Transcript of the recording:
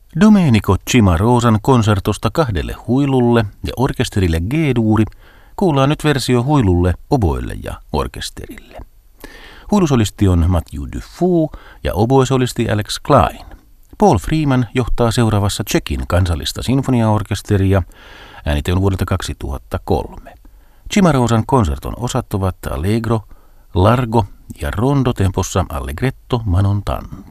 Domenico Cimarosan konsertosta 2 huilulle ja orkesterille G-duuri kuullaan nyt versio huilulle, oboille ja orkesterille. Huilusolisti on Mathieu Dufour ja oboesolisti Alex Klein. Paul Freeman johtaa seuraavassa Tšekin kansallista sinfoniaorkesteria. Äänite on vuodelta 2003. Cimarosan konserton osat ovat allegro, largo ja rondo tempossa allegretto, manontan.